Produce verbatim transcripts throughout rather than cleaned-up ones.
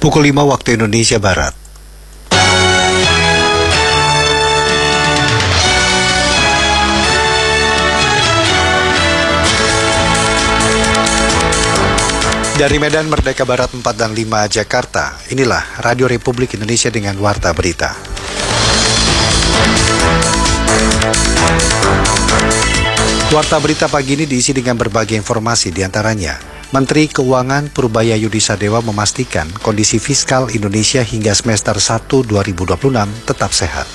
Pukul lima waktu Indonesia Barat. Dari Medan Merdeka Barat empat dan lima Jakarta, inilah Radio Republik Indonesia dengan Warta Berita. Warta Berita pagi ini diisi dengan berbagai informasi, diantaranya Menteri Keuangan Purbaya Yudi Sadewa memastikan kondisi fiskal Indonesia hingga semester satu dua ribu dua puluh enam tetap sehat.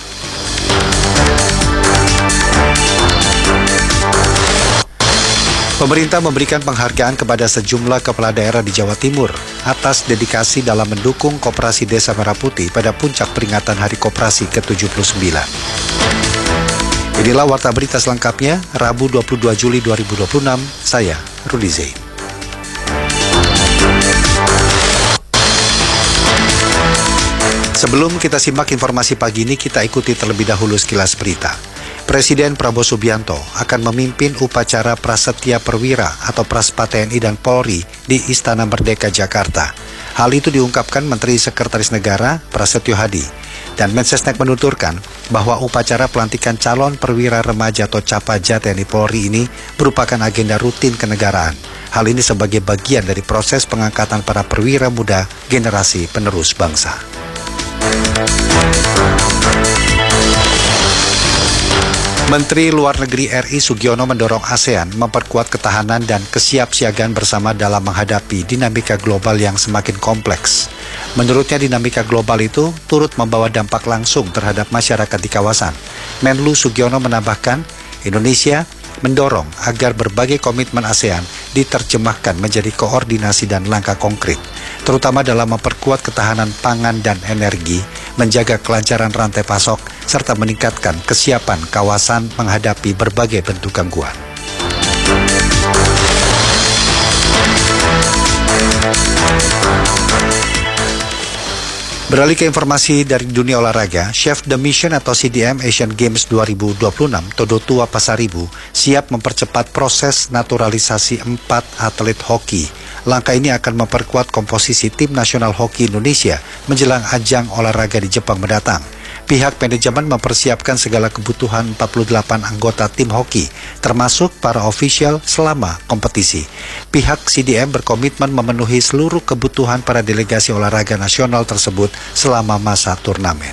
Pemerintah memberikan penghargaan kepada sejumlah kepala daerah di Jawa Timur atas dedikasi dalam mendukung Koperasi Desa Merah Putih pada puncak peringatan Hari Koperasi ke tujuh puluh sembilan. Inilah Warta Berita selengkapnya, Rabu dua puluh dua Juli dua ribu dua puluh enam, saya Rudi Zain. Sebelum kita simak informasi pagi ini, kita ikuti terlebih dahulu sekilas berita. Presiden Prabowo Subianto akan memimpin upacara Prasetya Perwira atau Praspa T N I dan Polri di Istana Merdeka Jakarta. Hal itu diungkapkan Menteri Sekretaris Negara Prasetyo Hadi. Dan Mensesnek menuturkan bahwa upacara pelantikan calon perwira remaja atau Capaja T N I Polri ini merupakan agenda rutin kenegaraan. Hal ini sebagai bagian dari proses pengangkatan para perwira muda generasi penerus bangsa. Menteri Luar Negeri R I Sugiono mendorong ASEAN memperkuat ketahanan dan kesiapsiagaan bersama dalam menghadapi dinamika global yang semakin kompleks. Menurutnya dinamika global itu turut membawa dampak langsung terhadap masyarakat di kawasan. Menlu Sugiono menambahkan, Indonesia mendorong agar berbagai komitmen ASEAN diterjemahkan menjadi koordinasi dan langkah konkret, terutama dalam memperkuat ketahanan pangan dan energi, menjaga kelancaran rantai pasok, serta meningkatkan kesiapan kawasan menghadapi berbagai bentuk gangguan. Beralih ke informasi dari dunia olahraga, Chef the Mission atau C D M Asian Games dua ribu dua puluh enam Todo Tua Pasaribu siap mempercepat proses naturalisasi empat atlet hoki. Langkah ini akan memperkuat komposisi tim nasional hoki Indonesia menjelang ajang olahraga di Jepang mendatang. Pihak manajemen mempersiapkan segala kebutuhan empat puluh delapan anggota tim hoki, termasuk para ofisial selama kompetisi. Pihak C D M berkomitmen memenuhi seluruh kebutuhan para delegasi olahraga nasional tersebut selama masa turnamen.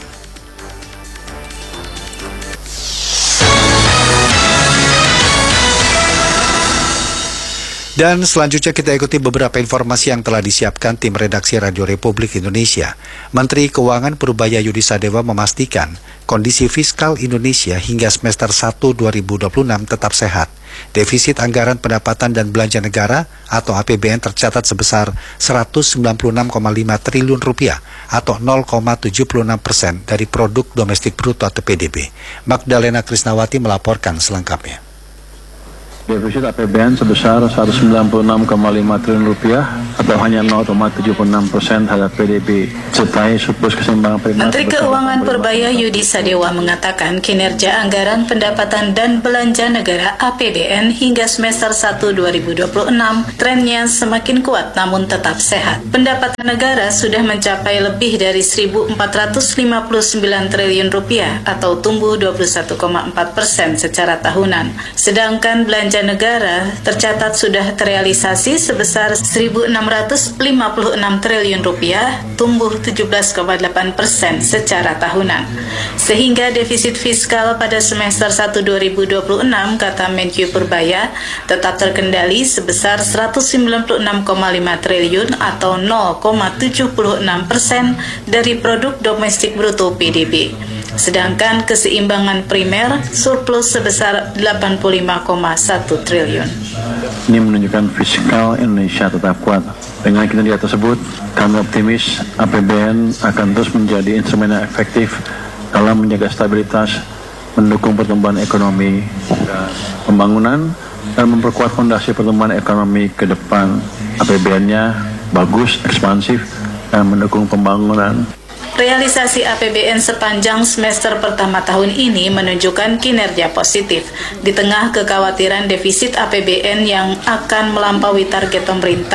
Dan selanjutnya kita ikuti beberapa informasi yang telah disiapkan tim redaksi Radio Republik Indonesia. Menteri Keuangan Purbaya Yudi Sadewa memastikan kondisi fiskal Indonesia hingga semester satu dua ribu dua puluh enam tetap sehat. Defisit anggaran pendapatan dan belanja negara atau A P B N tercatat sebesar seratus sembilan puluh enam koma lima triliun rupiah atau nol koma tujuh enam persen dari produk domestik bruto atau P D B. Magdalena Krisnawati melaporkan selengkapnya. Defisit A P B N sebesar seratus sembilan puluh enam koma lima triliun rupiah atau hanya nol koma tujuh enam persen terhadap P D B, serta surplus keseimbangan primer. Menteri Keuangan Purbaya Yudi Sadewa mengatakan kinerja anggaran pendapatan dan belanja negara A P B N hingga semester satu dua ribu dua puluh enam trennya semakin kuat namun tetap sehat. Pendapatan negara sudah mencapai lebih dari seribu empat ratus lima puluh sembilan triliun rupiah atau tumbuh dua puluh satu koma empat persen secara tahunan. Sedangkan belanja negara tercatat sudah terrealisasi sebesar seribu enam ratus lima puluh enam triliun rupiah, tumbuh tujuh belas koma delapan persen secara tahunan. Sehingga defisit fiskal pada semester satu dua ribu dua puluh enam, kata Menkyu Purbaya, tetap terkendali sebesar seratus sembilan puluh enam koma lima triliun atau nol koma tujuh enam persen dari produk domestik bruto P D B. Sedangkan keseimbangan primer surplus sebesar delapan puluh lima koma satu triliun. Ini menunjukkan fiskal Indonesia tetap kuat. Dengan kinerja tersebut, kami optimis A P B N akan terus menjadi instrumen yang efektif dalam menjaga stabilitas, mendukung pertumbuhan ekonomi dan pembangunan, dan memperkuat fondasi pertumbuhan ekonomi ke depan. A P B N-nya bagus, ekspansif, dan mendukung pembangunan. Realisasi A P B N sepanjang semester pertama tahun ini menunjukkan kinerja positif di tengah kekhawatiran defisit A P B N yang akan melampaui target pemerintah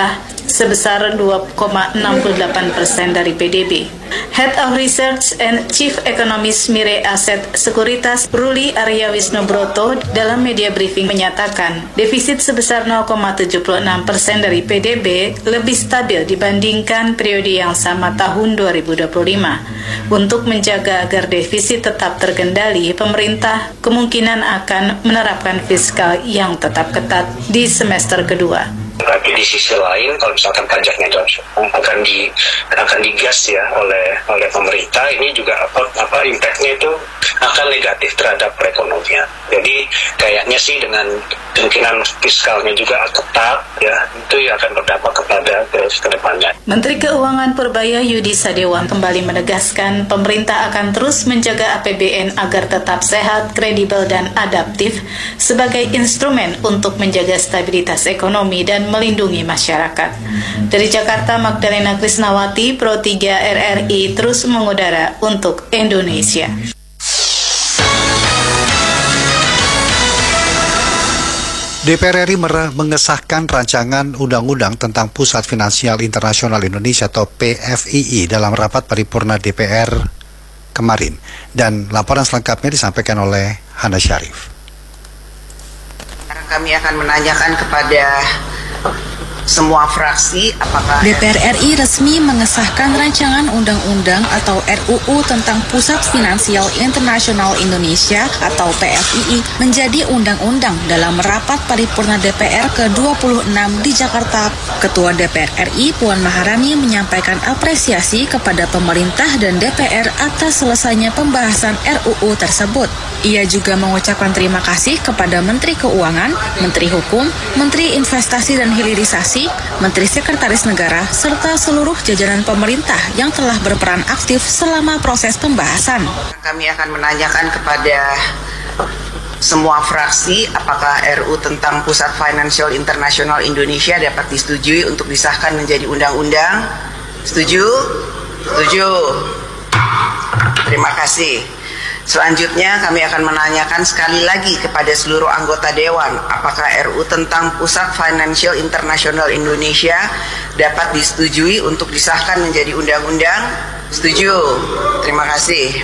sebesar dua koma enam delapan persen dari P D B. Head of Research and Chief Economist Mire Aset Sekuritas Ruli Arya Wisnubroto dalam media briefing menyatakan defisit sebesar nol koma tujuh enam persen dari P D B lebih stabil dibandingkan periode yang sama tahun dua ribu dua puluh lima. Untuk menjaga agar defisit tetap terkendali, pemerintah kemungkinan akan menerapkan fiskal yang tetap ketat di semester kedua. Tapi di sisi lain, kalau misalkan pajaknya itu akan di akan digas ya oleh oleh pemerintah, ini juga apa, apa impactnya itu akan negatif terhadap perekonomian. Jadi kayaknya sih dengan kemungkinan fiskalnya juga ketat, ya itu akan berdampak kepada ke depannya. Menteri Keuangan Purbaya Yudi Sadewa kembali menegaskan pemerintah akan terus menjaga A P B N agar tetap sehat, kredibel dan adaptif sebagai instrumen untuk menjaga stabilitas ekonomi dan melindungi masyarakat. Dari Jakarta, Magdalena Krisnawati, Pro tiga R R I terus mengudara untuk Indonesia. D P R R I mengesahkan rancangan undang-undang tentang Pusat Finansial Internasional Indonesia atau P F I I dalam rapat paripurna D P R kemarin. Dan laporan selengkapnya disampaikan oleh Hana Syarif. Kami akan menanyakan kepada semua fraksi apakah D P R R I resmi mengesahkan rancangan undang-undang atau R U U tentang Pusat Finansial Internasional Indonesia atau P F I I menjadi undang-undang dalam rapat paripurna D P R ke dua puluh enam di Jakarta. Ketua D P R R I Puan Maharani menyampaikan apresiasi kepada pemerintah dan D P R atas selesainya pembahasan R U U tersebut. Ia juga mengucapkan terima kasih kepada Menteri Keuangan, Menteri Hukum, Menteri Investasi dan Hilirisasi, Menteri Sekretaris Negara, serta seluruh jajaran pemerintah yang telah berperan aktif selama proses pembahasan. Kami akan menanyakan kepada semua fraksi apakah R U tentang Pusat Financial Internasional Indonesia dapat disetujui untuk disahkan menjadi undang-undang. Setuju? Setuju. Terima kasih. Selanjutnya kami akan menanyakan sekali lagi kepada seluruh anggota Dewan apakah R U tentang Pusat Financial Internasional Indonesia dapat disetujui untuk disahkan menjadi undang-undang. Setuju. Terima kasih.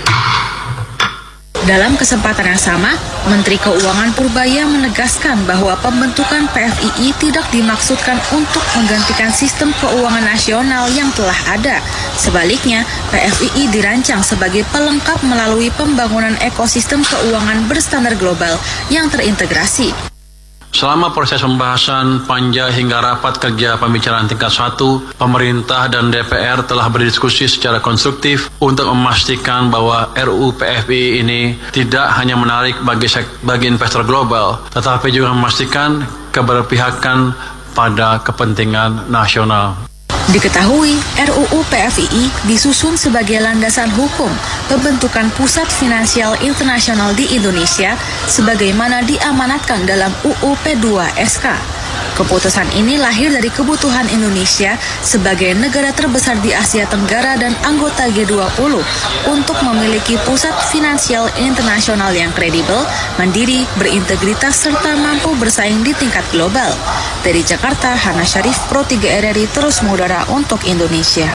Dalam kesempatan yang sama, Menteri Keuangan Purbaya menegaskan bahwa pembentukan P F I I tidak dimaksudkan untuk menggantikan sistem keuangan nasional yang telah ada. Sebaliknya, P F I I dirancang sebagai pelengkap melalui pembangunan ekosistem keuangan berstandar global yang terintegrasi. Selama proses pembahasan panja hingga rapat kerja pembicaraan tingkat satu, pemerintah dan D P R telah berdiskusi secara konstruktif untuk memastikan bahwa R U U P F I I ini tidak hanya menarik bagi, bagi investor global, tetapi juga memastikan keberpihakan pada kepentingan nasional. Diketahui, R U U P F I I disusun sebagai landasan hukum pembentukan Pusat Finansial Internasional di Indonesia sebagaimana diamanatkan dalam U U P dua S K. Keputusan ini lahir dari kebutuhan Indonesia sebagai negara terbesar di Asia Tenggara dan anggota G dua puluh untuk memiliki pusat finansial internasional yang kredibel, mandiri, berintegritas, serta mampu bersaing di tingkat global. Dari Jakarta, Hana Syarif, Pro tiga R R I terus mengudara untuk Indonesia.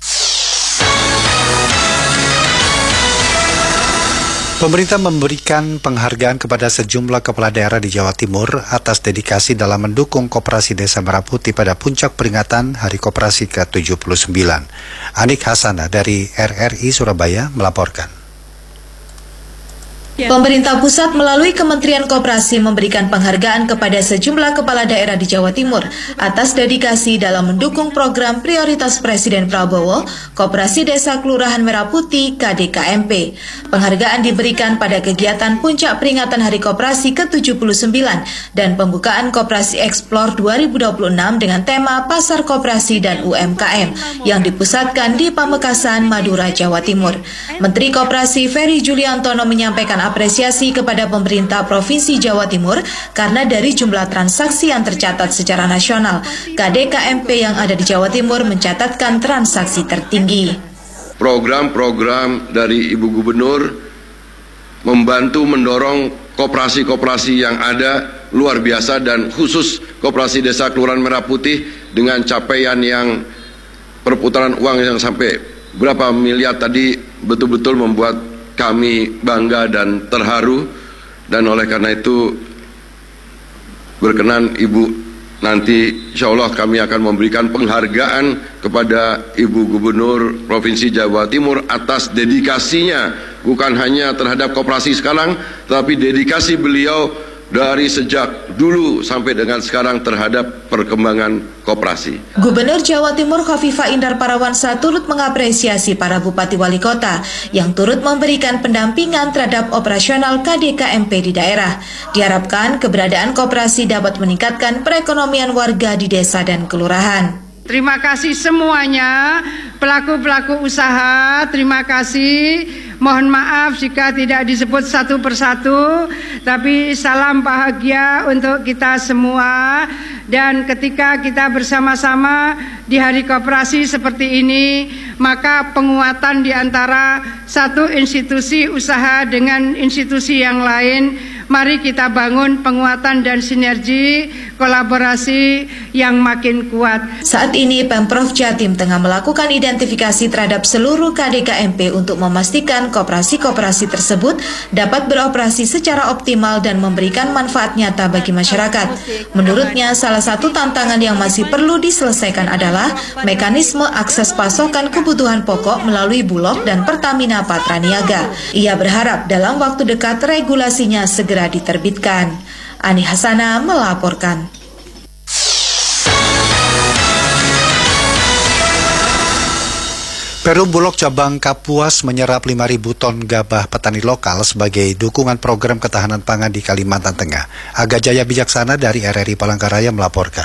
Pemerintah memberikan penghargaan kepada sejumlah kepala daerah di Jawa Timur atas dedikasi dalam mendukung Koperasi Desa Merah Putih pada puncak peringatan Hari Koperasi ke tujuh puluh sembilan. Anik Hasanah dari R R I Surabaya melaporkan. Pemerintah pusat melalui Kementerian Koperasi memberikan penghargaan kepada sejumlah kepala daerah di Jawa Timur atas dedikasi dalam mendukung program prioritas Presiden Prabowo, Koperasi Desa Kelurahan Merah Putih K D K M P. Penghargaan diberikan pada kegiatan puncak peringatan Hari Koperasi ke tujuh puluh sembilan dan pembukaan Koperasi Explore dua ribu dua puluh enam dengan tema Pasar Koperasi dan U M K M yang dipusatkan di Pamekasan, Madura, Jawa Timur. Menteri Koperasi Ferry Juliantono menyampaikan apresiasi kepada pemerintah Provinsi Jawa Timur karena dari jumlah transaksi yang tercatat secara nasional, K D K M P yang ada di Jawa Timur mencatatkan transaksi tertinggi. Program-program dari Ibu Gubernur membantu mendorong koperasi-koperasi yang ada luar biasa dan khusus Koperasi Desa Kelurahan Merah Putih dengan capaian yang perputaran uang yang sampai berapa miliar tadi betul-betul membuat kami bangga dan terharu, dan oleh karena itu berkenan Ibu, nanti insya Allah kami akan memberikan penghargaan kepada Ibu Gubernur Provinsi Jawa Timur atas dedikasinya, bukan hanya terhadap koperasi sekarang, tapi dedikasi beliau dari sejak dulu sampai dengan sekarang terhadap perkembangan koperasi. Gubernur Jawa Timur Khofifah Indar Parawansa turut mengapresiasi para bupati wali kota yang turut memberikan pendampingan terhadap operasional K D K M P di daerah. Diharapkan keberadaan koperasi dapat meningkatkan perekonomian warga di desa dan kelurahan. Terima kasih semuanya, pelaku-pelaku usaha, terima kasih. Mohon maaf jika tidak disebut satu persatu, tapi salam bahagia untuk kita semua. Dan ketika kita bersama-sama di Hari Koperasi seperti ini, maka penguatan di antara satu institusi usaha dengan institusi yang lain, mari kita bangun penguatan dan sinergi kolaborasi yang makin kuat. Saat ini Pemprov Jatim tengah melakukan identifikasi terhadap seluruh K D K M P untuk memastikan koperasi-koperasi tersebut dapat beroperasi secara optimal dan memberikan manfaat nyata bagi masyarakat. Menurutnya, salah satu tantangan yang masih perlu diselesaikan adalah mekanisme akses pasokan kebutuhan pokok melalui Bulog dan Pertamina Patraniaga. Ia berharap dalam waktu dekat regulasinya segera diterbitkan. Ani Hasana melaporkan. Perum Bulog Cabang Kapuas menyerap lima ribu ton gabah petani lokal sebagai dukungan program ketahanan pangan di Kalimantan Tengah. Aga Jaya Bijaksana dari R R I Palangkaraya melaporkan.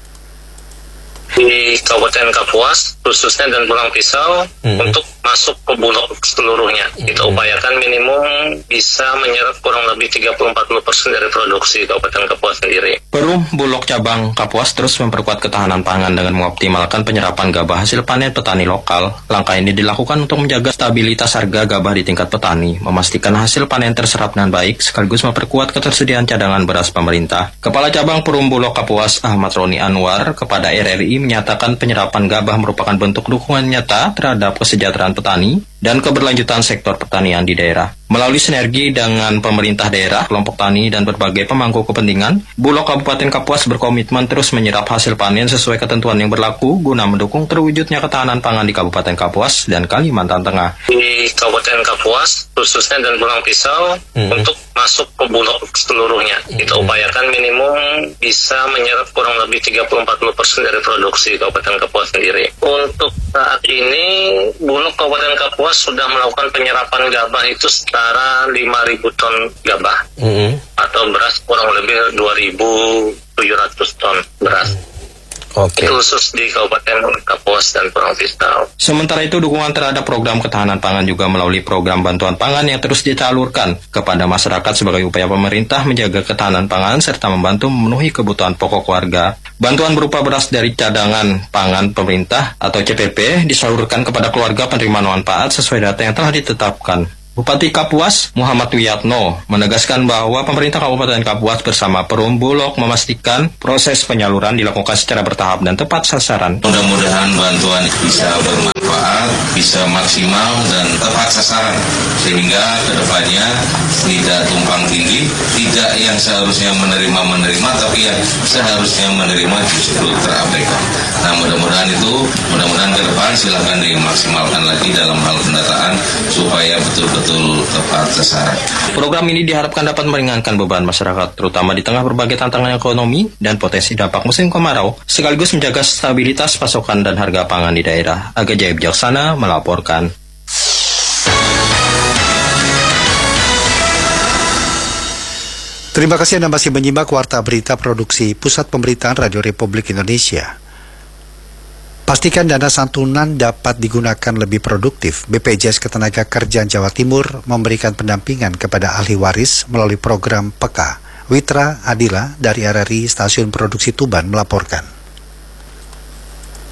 Di Kabupaten Kapuas, khususnya dan Pulang Pisau, hmm. untuk masuk ke Bulog seluruhnya. Hmm. Kita upayakan minimum bisa menyerap kurang lebih tiga puluh sampai empat puluh persen dari produksi Kabupaten Kapuas sendiri. Perum Bulog Cabang Kapuas terus memperkuat ketahanan pangan dengan mengoptimalkan penyerapan gabah hasil panen petani lokal. Langkah ini dilakukan untuk menjaga stabilitas harga gabah di tingkat petani, memastikan hasil panen terserap dengan baik, sekaligus memperkuat ketersediaan cadangan beras pemerintah. Kepala Cabang Perum Bulog Kapuas Ahmad Roni Anwar kepada R R I menyatakan penyerapan gabah merupakan bentuk dukungan nyata terhadap kesejahteraan petani dan keberlanjutan sektor pertanian di daerah. Melalui sinergi dengan pemerintah daerah, kelompok tani, dan berbagai pemangku kepentingan, Bulog Kabupaten Kapuas berkomitmen terus menyerap hasil panen sesuai ketentuan yang berlaku guna mendukung terwujudnya ketahanan pangan di Kabupaten Kapuas dan Kalimantan Tengah. Di Kabupaten Kapuas, khususnya dan Pulang Pisau, hmm. untuk masuk ke Bulog seluruhnya. Hmm. Kita upayakan minimum bisa menyerap kurang lebih tiga puluh sampai empat puluh persen dari produksi Kabupaten Kapuas sendiri. Untuk saat ini, Bulog Kabupaten Kapuas sudah melakukan penyerapan gabah itu setara lima ribu ton gabah, mm-hmm. atau beras kurang lebih dua ribu tujuh ratus ton beras. Oke. Okay. Itu khusus di Kabupaten Kapuas dan Pulang Pisau. Sementara itu, dukungan terhadap program ketahanan pangan juga melalui program bantuan pangan yang terus disalurkan kepada masyarakat sebagai upaya pemerintah menjaga ketahanan pangan serta membantu memenuhi kebutuhan pokok warga. Bantuan berupa beras dari cadangan pangan pemerintah atau C P P disalurkan kepada keluarga penerima manfaat sesuai data yang telah ditetapkan. Bupati Kapuas Muhammad Wiyatno menegaskan bahwa pemerintah Kabupaten Kapuas bersama Perum Bulog memastikan proses penyaluran dilakukan secara bertahap dan tepat sasaran. Mudah-mudahan bantuan bisa bermanfaat, bisa maksimal dan tepat sasaran, sehingga kedepannya tidak tumpang tindih, tidak yang seharusnya menerima-menerima, tapi yang seharusnya menerima justru terabaikan. Nah, mudah-mudahan itu, mudah-mudahan ke depan silahkan dimaksimalkan lagi dalam hal pendataan supaya betul-betul betul tepat sasaran. Program ini diharapkan dapat meringankan beban masyarakat, terutama di tengah berbagai tantangan ekonomi dan potensi dampak musim kemarau, sekaligus menjaga stabilitas pasokan dan harga pangan di daerah. Aga Jaya Bijaksana melaporkan. Terima kasih Anda masih menyimak Warta Berita Produksi Pusat Pemberitaan Radio Republik Indonesia. Pastikan dana santunan dapat digunakan lebih produktif. B P J S Ketenagakerjaan Jawa Timur memberikan pendampingan kepada ahli waris melalui program P E K A. Witra Adila dari R R I Stasiun Produksi Tuban melaporkan. B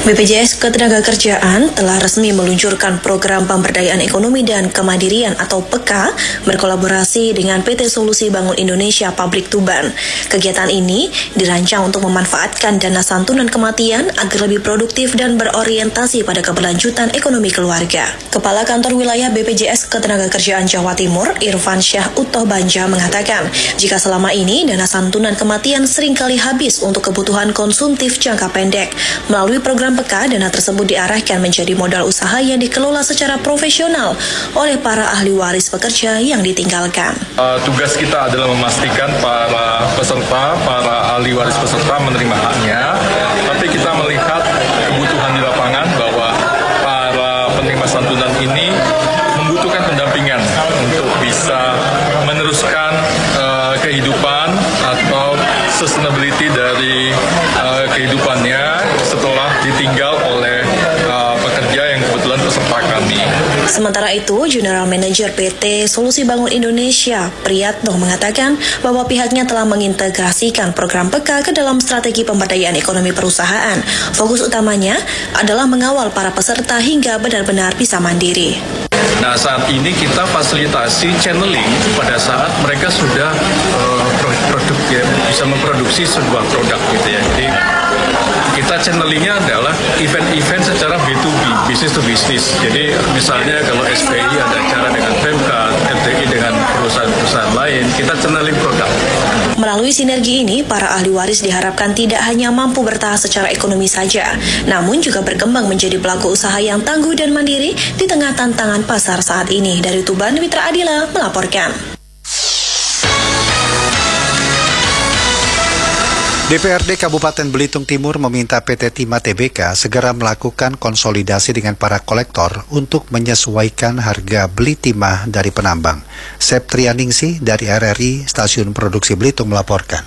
B P J S Ketenagakerjaan telah resmi meluncurkan program pemberdayaan ekonomi dan kemandirian atau P E K A berkolaborasi dengan P T Solusi Bangun Indonesia Pabrik Tuban. Kegiatan ini dirancang untuk memanfaatkan dana santunan kematian agar lebih produktif dan berorientasi pada keberlanjutan ekonomi keluarga. Kepala Kantor Wilayah B P J S Ketenagakerjaan Jawa Timur, Irfan Syah Utoh Banja mengatakan, jika selama ini dana santunan kematian seringkali habis untuk kebutuhan konsumtif jangka pendek, melalui program P E K A, dana tersebut diarahkan menjadi modal usaha yang dikelola secara profesional oleh para ahli waris pekerja yang ditinggalkan. Uh, tugas kita adalah memastikan para peserta, para ahli waris peserta menerima haknya, tapi kita melihat kebutuhan di lapangan bahwa para penerima santunan ini membutuhkan pendampingan untuk bisa meneruskan uh, kehidupan atau sustainability dari uh, kehidupannya setelah ditinggal oleh uh, pekerja yang kebetulan peserta kami. Sementara itu, General Manager P T Solusi Bangun Indonesia, Priyatno, mengatakan bahwa pihaknya telah mengintegrasikan program P E K A ke dalam strategi pemberdayaan ekonomi perusahaan. Fokus utamanya adalah mengawal para peserta hingga benar-benar bisa mandiri. Nah, saat ini kita fasilitasi channeling pada saat mereka sudah uh, produk ya, bisa memproduksi sebuah produk gitu ya. Jadi kita channelingnya adalah event-event secara B to B, business to business. Jadi misalnya kalau S P I ada acara dengan Pemkab, R T I dengan perusahaan-perusahaan lain, kita channeling produk. Melalui sinergi ini, para ahli waris diharapkan tidak hanya mampu bertahan secara ekonomi saja, namun juga berkembang menjadi pelaku usaha yang tangguh dan mandiri di tengah tantangan pasar saat ini. Dari Tuban, Mitra Adila melaporkan. D P R D Kabupaten Belitung Timur meminta P T Timah T B K segera melakukan konsolidasi dengan para kolektor untuk menyesuaikan harga beli timah dari penambang. Septrianingsih dari R R I Stasiun Produksi Belitung melaporkan.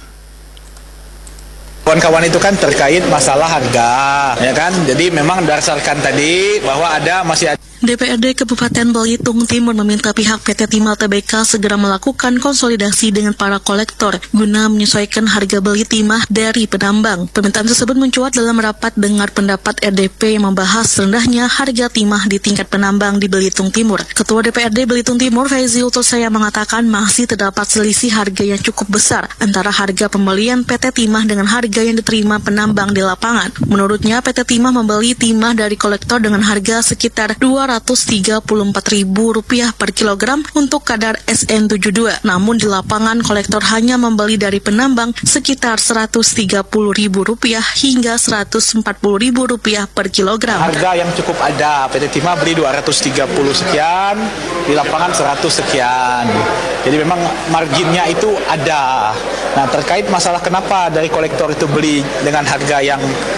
Kawan-kawan itu kan terkait masalah harga, ya kan? Jadi memang berdasarkan tadi bahwa ada masih ada D P R D Kabupaten Belitung Timur meminta pihak P T Timah T B K segera melakukan konsolidasi dengan para kolektor guna menyesuaikan harga beli timah dari penambang. Permintaan tersebut mencuat dalam rapat dengar pendapat R D P yang membahas rendahnya harga timah di tingkat penambang di Belitung Timur. Ketua D P R D Belitung Timur, Faizi Utosaya, mengatakan masih terdapat selisih harga yang cukup besar antara harga pembelian P T Timah dengan harga yang diterima penambang di lapangan. Menurutnya, P T Timah membeli timah dari kolektor dengan harga sekitar dua ratus tiga puluh empat ribu rupiah per kilogram untuk kadar S N tujuh puluh dua. Namun di lapangan kolektor hanya membeli dari penambang sekitar seratus tiga puluh ribu rupiah hingga seratus empat puluh ribu rupiah per kilogram. Harga yang cukup ada, P T Timah beli dua ratus tiga puluh sekian, di lapangan seratus sekian. Jadi memang marginnya itu ada. Nah, terkait masalah kenapa dari kolektor itu beli dengan harga yang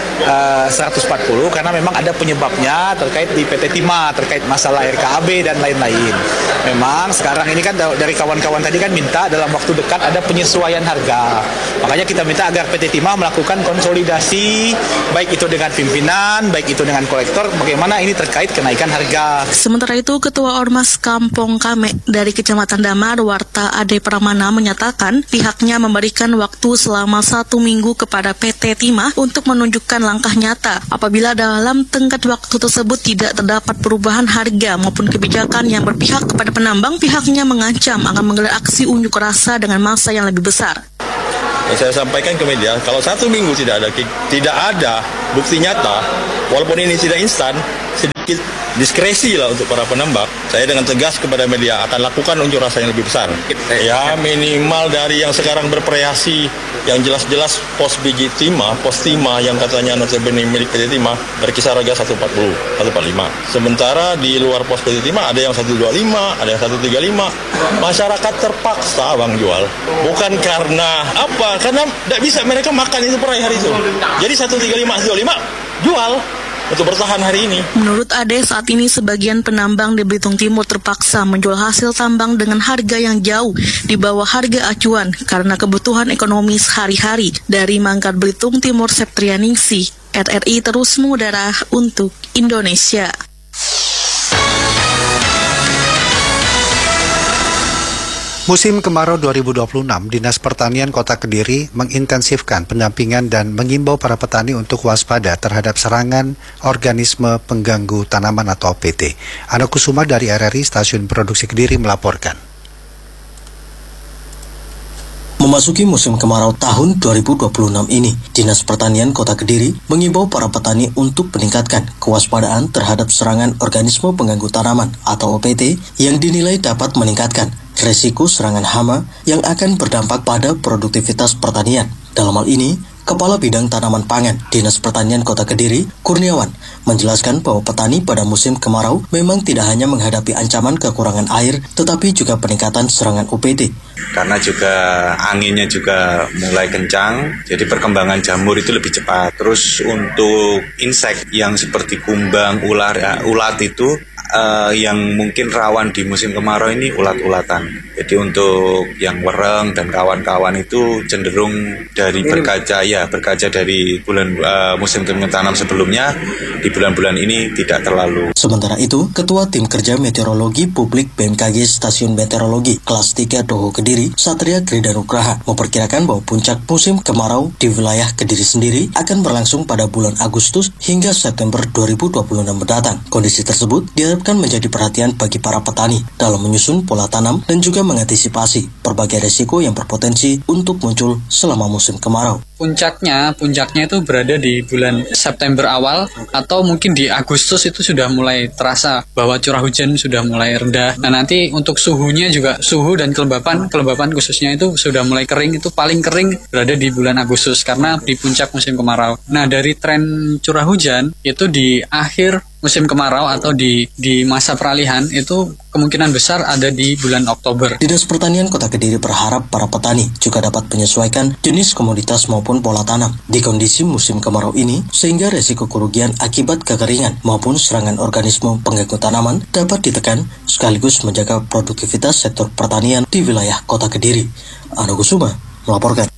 uh, seratus empat puluh, karena memang ada penyebabnya terkait di P T Timah, terkait masalah R K A B dan lain-lain. Memang sekarang ini kan dari kawan-kawan tadi kan minta dalam waktu dekat ada penyesuaian harga. Makanya kita minta agar P T Timah melakukan konsolidasi, baik itu dengan pimpinan, baik itu dengan kolektor, bagaimana ini terkait kenaikan harga. Sementara itu, Ketua Ormas Kampung Kame dari Kecamatan Damar, Warta Ade Pramana, menyatakan pihaknya memberikan waktu selama satu minggu kepada P T Timah untuk menunjukkan langkah nyata. Apabila dalam tenggat waktu tersebut tidak terdapat perubahan harga maupun kebijakan yang berpihak kepada penambang, pihaknya mengancam akan menggelar aksi unjuk rasa dengan massa yang lebih besar. Saya sampaikan ke media, kalau satu minggu tidak ada tidak ada bukti nyata, walaupun ini tidak instan, sedikit diskresi lah untuk para penambang. Saya dengan tegas kepada media akan lakukan unjuk rasa yang lebih besar. Ya minimal dari yang sekarang bervariasi, yang jelas-jelas pos biji timah, pos timah yang katanya notabene milik P T Timah berkisar harga seratus empat puluh, seratus empat puluh lima. Sementara di luar pos P T Timah ada yang seratus dua puluh lima, ada yang seratus tiga puluh lima. Masyarakat terpaksa bang jual. Bukan karena apa? Karena tidak bisa mereka makan itu per hari itu. Jadi seratus tiga puluh lima, seratus dua puluh lima jual untuk bertahan hari ini. Menurut Ade, saat ini sebagian penambang di Belitung Timur terpaksa menjual hasil tambang dengan harga yang jauh di bawah harga acuan karena kebutuhan ekonomi sehari-hari. Dari Manggar Belitung Timur, Septrianingsih, R R I terus mengudara untuk Indonesia. Musim kemarau dua ribu dua puluh enam, Dinas Pertanian Kota Kediri mengintensifkan pendampingan dan mengimbau para petani untuk waspada terhadap serangan organisme pengganggu tanaman atau O P T. Ana Kusuma dari R R I Stasiun Produksi Kediri melaporkan. Memasuki musim kemarau tahun dua ribu dua puluh enam ini, Dinas Pertanian Kota Kediri mengimbau para petani untuk meningkatkan kewaspadaan terhadap serangan organisme pengganggu tanaman atau O P T yang dinilai dapat meningkatkan resiko serangan hama yang akan berdampak pada produktivitas pertanian. Dalam hal ini, Kepala Bidang Tanaman Pangan Dinas Pertanian Kota Kediri, Kurniawan, menjelaskan bahwa petani pada musim kemarau memang tidak hanya menghadapi ancaman kekurangan air, tetapi juga peningkatan serangan O P T. Karena juga anginnya juga mulai kencang, jadi perkembangan jamur itu lebih cepat. Terus untuk insek yang seperti kumbang, ular, ya, ulat itu uh, yang mungkin rawan di musim kemarau ini ulat-ulatan. Jadi untuk yang wereng dan kawan-kawan itu cenderung dari berkaca ya berkaca dari bulan uh, musim tanam sebelumnya, di bulan-bulan ini tidak terlalu. Sementara itu, Ketua Tim Kerja Meteorologi Publik B M K G Stasiun Meteorologi Kelas tiga Doho Kediri, Satria Kridanugraha, memperkirakan bahwa puncak musim kemarau di wilayah Kediri sendiri akan berlangsung pada bulan Agustus hingga September dua ribu dua puluh enam mendatang. Kondisi tersebut diharapkan menjadi perhatian bagi para petani dalam menyusun pola tanam dan juga mengantisipasi berbagai risiko yang berpotensi untuk muncul selama musim kemarau. Puncaknya, puncaknya itu berada di bulan September awal atau mungkin di Agustus itu sudah mulai terasa bahwa curah hujan sudah mulai rendah. Nah nanti untuk suhunya juga, suhu dan kelembapan, kelembapan khususnya itu sudah mulai kering, itu paling kering berada di bulan Agustus karena di puncak musim kemarau. Nah dari tren curah hujan itu di akhir musim kemarau atau di di masa peralihan itu kemungkinan besar ada di bulan Oktober. Dinas Pertanian Kota Kediri berharap para petani juga dapat menyesuaikan jenis komoditas maupun pola tanam di kondisi musim kemarau ini sehingga resiko kerugian akibat kekeringan maupun serangan organisme pengganggu tanaman dapat ditekan sekaligus menjaga produktivitas sektor pertanian di wilayah Kota Kediri. Ana Kusuma melaporkan.